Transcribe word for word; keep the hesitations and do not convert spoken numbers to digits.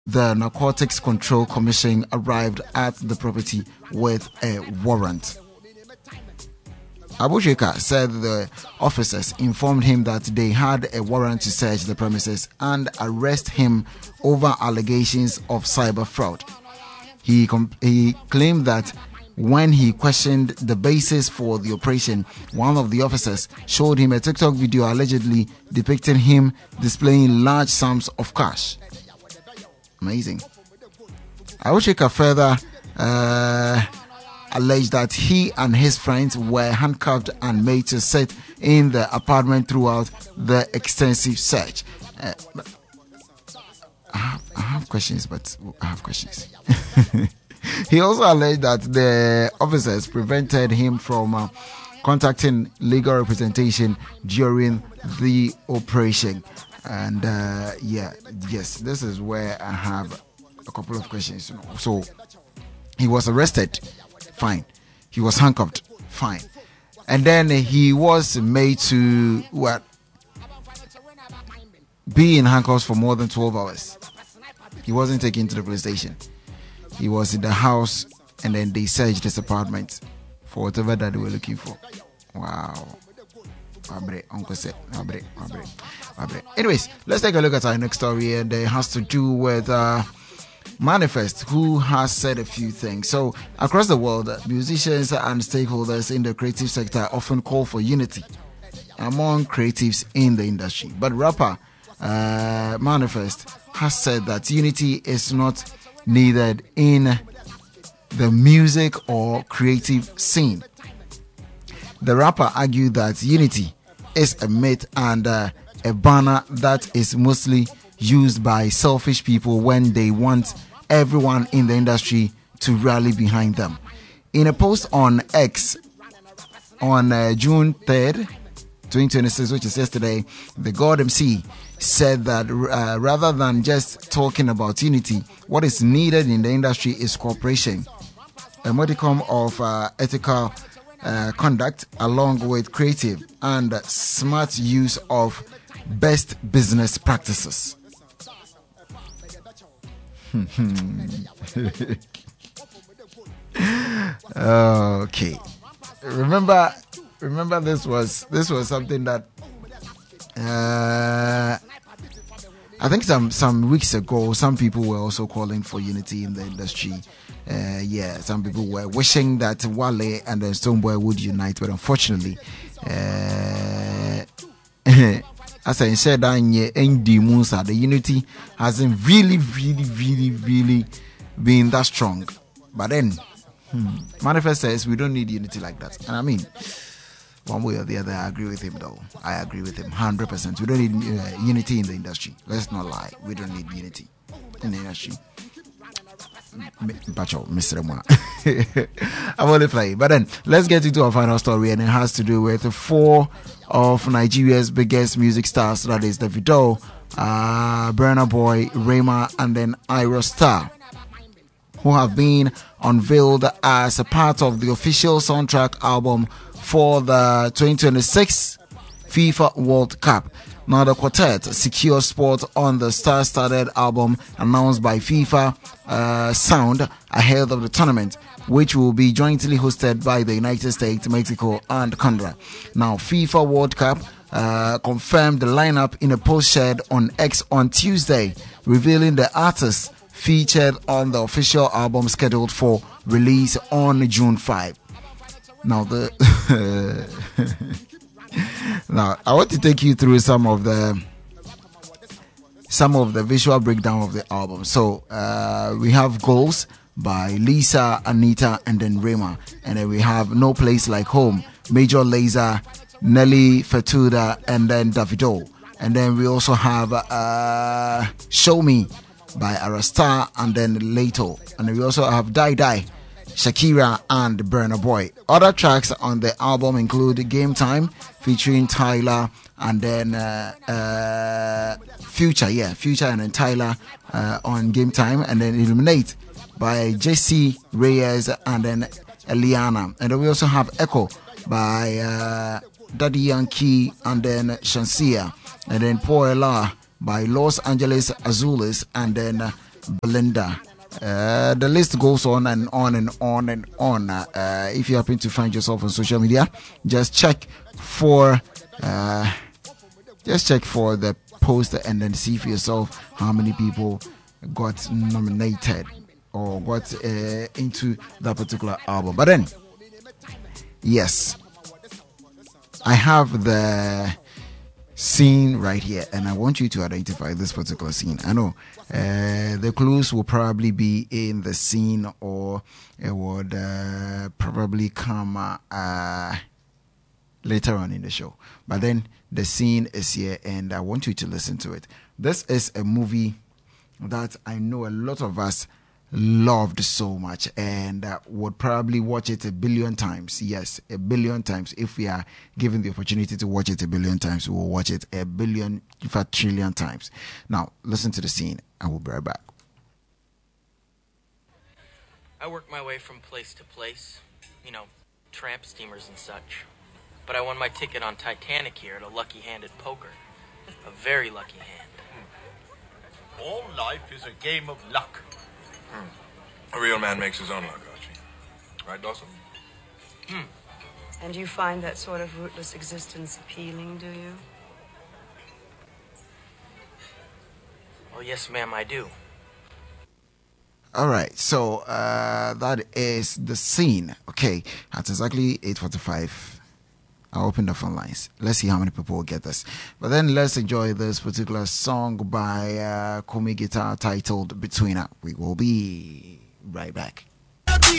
the Narcotics Control Commission arrived at the property with a warrant. Abusheka said the officers informed him that they had a warrant to search the premises and arrest him over allegations of cyber fraud. He, comp- he claimed that when he questioned the basis for the operation, one of the officers showed him a TikTok video allegedly depicting him displaying large sums of cash. Amazing. Abusheka further uh, alleged that he and his friends were handcuffed and made to sit in the apartment throughout the extensive search. Uh, I, have, I have questions, but I have questions. He also alleged that the officers prevented him from uh, contacting legal representation during the operation. And uh, yeah, yes, this is where I have a couple of questions. So he was arrested. Fine. He was handcuffed. Fine. And then he was made to what? Be in handcuffs for more than twelve hours. He wasn't taken to the police station. He was in the house, and then they searched his apartment for whatever that they were looking for. Wow. Anyways, let's take a look at our next story, and it has to do with uh, Manifest, who has said a few things. So, across the world, musicians and stakeholders in the creative sector often call for unity among creatives in the industry. But rapper uh, Manifest has said that unity is not needed in the music or creative scene. The rapper argued that unity is a myth and uh, a banner that is mostly used by selfish people when they want everyone in the industry to rally behind them. In a post on X on uh, June third, twenty twenty-six, which is yesterday, the God M C said that uh, rather than just talking about unity, what is needed in the industry is cooperation, a modicum of uh, ethical uh, conduct, along with creative and smart use of best business practices. Okay. Remember, remember this was this was something that uh, I think some some weeks ago, some people were also calling for unity in the industry. Uh, yeah, some people were wishing that Wale and then Stonebwoy would unite, but unfortunately, uh, as I said, the unity hasn't really, really, really, really been that strong. But then, hmm, Manifest says we don't need unity like that. And I mean, one way or the other, I agree with him though. I agree with him one hundred percent. We don't need uh, unity in the industry. Let's not lie. We don't need unity in the industry. Mister I'm only playing. But then, let's get into our final story, and it has to do with four of Nigeria's biggest music stars. That is Davido, uh, Burna Boy, Rema, and then Ira Star, who have been unveiled as a part of the official soundtrack album for the twenty twenty-six FIFA World Cup. Now the quartet secures spot on the star-studded album announced by FIFA uh, Sound ahead of the tournament, which will be jointly hosted by the United States, Mexico, and Canada. Now FIFA World Cup uh, confirmed the lineup in a post shared on X on Tuesday, revealing the artists featured on the official album scheduled for release on June fifth. Now the now I want to take you through some of the some of the visual breakdown of the album. So uh, we have Goals by Lisa, Anita, and then Rema, and then we have No Place Like Home, Major Lazer, Nelly Fatuda, and then Davido, and then we also have uh, Show Me by Arasta and then Leto, and then we also have Die Die, Shakira, and Burna Boy. Other tracks on the album include Game Time featuring Tyler, and then uh, uh, Future, yeah, Future and then Tyler uh, on Game Time, and then Illuminate by Jesse Reyes and then Eliana, and then we also have Echo by uh, Daddy Yankee and then Shansia, and then Poela by Los Angeles Azules, and then uh, Belinda. Uh, the list goes on and on and on and on. Uh, if you happen to find yourself on social media, just check for uh, just check for the post and then see for yourself how many people got nominated or got uh, into that particular album. But then, yes, I have the scene right here, and I want you to identify this particular scene. I know uh, the clues will probably be in the scene, or it would uh, probably come uh, later on in the show. But then the scene is here, and I want you to listen to it. This is a movie that I know a lot of us loved so much, and uh, would probably watch it a billion times. Yes, a billion times. If we are given the opportunity to watch it a billion times, we will watch it a billion, in fact, trillion times. Now, listen to the scene. I will be right back. I work my way from place to place, you know, tramp steamers and such. But I won my ticket on Titanic here at a lucky-handed poker. A very lucky hand. Hmm. All life is a game of luck. Hmm. A real man makes his own luck, Archie. Right, Dawson? Hmm. And you find that sort of rootless existence appealing, do you? Well, yes, ma'am, I do. All right, so uh, that is the scene. Okay, at exactly eight forty-five. I'll open the phone lines. Let's see how many people will get this. But then let's enjoy this particular song by uh, Kumi Guitar titled Between Us. We will be right back.